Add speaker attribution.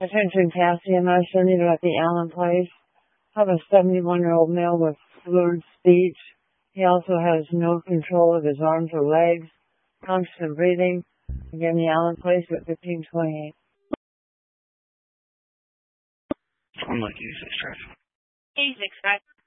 Speaker 1: Attention Cassie and I, Sunita at the Allen Place. I have a 71-year-old male with slurred speech. He also has no control of his arms or legs, constant breathing. Again, the Allen Place at 1528.
Speaker 2: Unlike 86 drive.
Speaker 3: 86 drive.